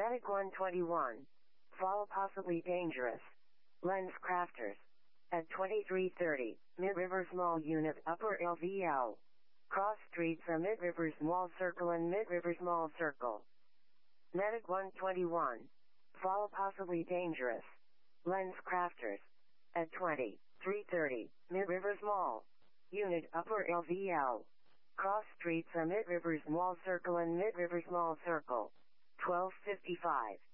Medic 121. Fall possibly dangerous. Lens Crafters. At 2330, Mid-Rivers Mall Unit Upper LVL. Cross Street from Mid-Rivers Mall Circle and Mid-Rivers Mall Circle. Medic 121. Fall possibly dangerous. Lens Crafters. At 2330, Mid-Rivers Mall. Unit Upper LVL. Cross Street from Mid-Rivers Mall Circle and Mid-Rivers Mall Circle. 1255.